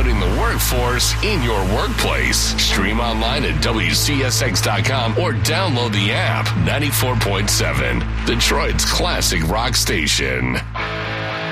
putting the workforce in your workplace. Stream online at WCSX.com or download the app. 94.7, Detroit's classic rock station.